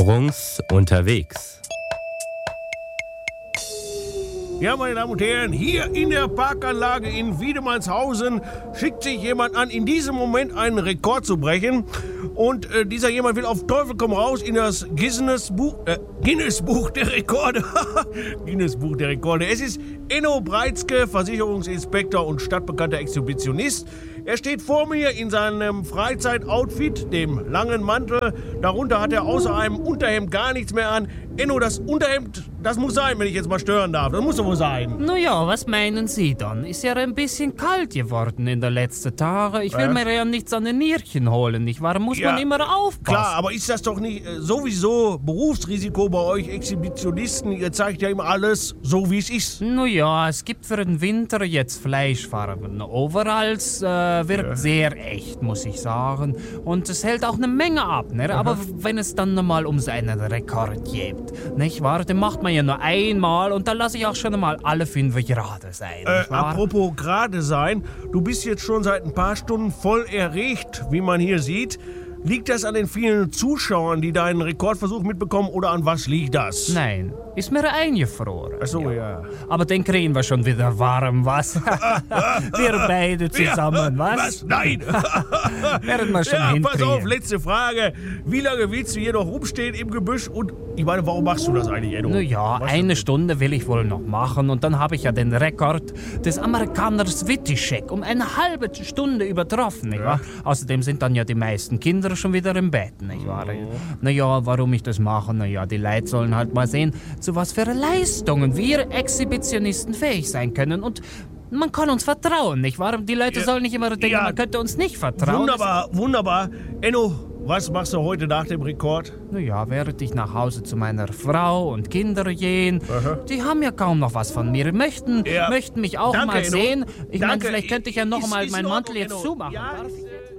Rungs unterwegs. Ja, meine Damen und Herren, hier in der Parkanlage in Wiedemannshausen schickt sich jemand an, in diesem Moment einen Rekord zu brechen. Und dieser jemand will auf Teufel komm raus in das Guinness-Buch der Rekorde. Guinness-Buch der Rekorde. Es ist Enno Breitzke, Versicherungsinspektor und stadtbekannter Exhibitionist. Er steht vor mir in seinem Freizeitoutfit, dem langen Mantel. Darunter hat er außer einem Unterhemd gar nichts mehr an. Enno, das Unterhemd, das muss sein, wenn ich jetzt mal stören darf. Das muss doch wohl sein. Naja, was meinen Sie dann? Ist ja ein bisschen kalt geworden in den letzten Tagen. Ich will mir ja nichts an den Nierchen holen, nicht wahr? Muss man immer aufpassen. Klar, aber ist das doch nicht sowieso Berufsrisiko bei euch Exhibitionisten? Ihr zeigt ja immer alles so, wie es ist. Naja, es gibt für den Winter jetzt Fleischfarben. Overalls wirkt sehr echt, muss ich sagen. Und es hält auch eine Menge ab, ne? Aber wenn es dann mal um seinen Rekord geht, nicht wahr? Den macht man ja nur einmal und dann lasse ich auch schon mal alle 5 gerade sein. Apropos gerade sein, du bist jetzt schon seit ein paar Stunden voll erregt, wie man hier sieht. Liegt das an den vielen Zuschauern, die deinen Rekordversuch mitbekommen, oder an was liegt das? Nein, ist mir eingefroren. Ach so, ja. Aber den kriegen wir schon wieder warm, was? Wir beide zusammen, was? Nein! Werden wir schon hinkriegen. Pass auf, letzte Frage. Wie lange willst du hier noch rumstehen im Gebüsch? Und ich meine, warum machst du das eigentlich, Enno? Naja, eine Stunde will ich wohl noch machen und dann habe ich ja den Rekord des Amerikaners Wittischek um eine halbe Stunde übertroffen, nicht wahr? Außerdem sind dann ja die meisten Kinder schon wieder im Bett, nicht wahr? Naja, warum ich das mache? Naja, die Leute sollen halt mal sehen, zu was für Leistungen wir Exhibitionisten fähig sein können und man kann uns vertrauen, nicht wahr? Die Leute sollen nicht immer denken, man könnte uns nicht vertrauen. Wunderbar. Enno, was machst du heute nach dem Rekord? Naja, während ich nach Hause zu meiner Frau und Kindern gehen, die haben ja kaum noch was von mir, möchten mich auch mal sehen. Ich meine, vielleicht könnte ich ja noch mal meinen Mantel jetzt zumachen. Ja,